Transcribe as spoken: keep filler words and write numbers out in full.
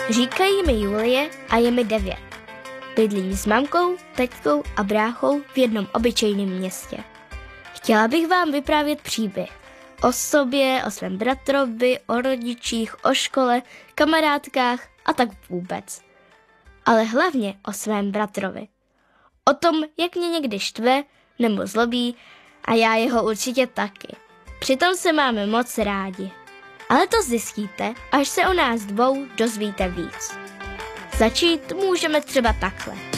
Říkají mi Julie a je mi devět. Bydlím s mamkou, teďkou a bráchou v jednom obyčejném městě. Chtěla bych vám vyprávět příběh o sobě, o svém bratrovi, o rodičích, o škole, kamarádkách a tak vůbec. Ale hlavně o svém bratrovi. O tom, jak mě někdy štve nebo zlobí a já jeho určitě taky. Přitom se máme moc rádi. Ale to zjistíte, až se o nás dvou dozvíte víc. Začít můžeme třeba takhle.